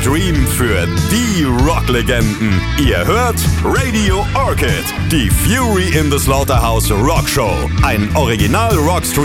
Stream für die Rocklegenden. Ihr hört Radio Orchid, die Fury in the Slaughterhouse Rock Show. Ein Original-Rockstream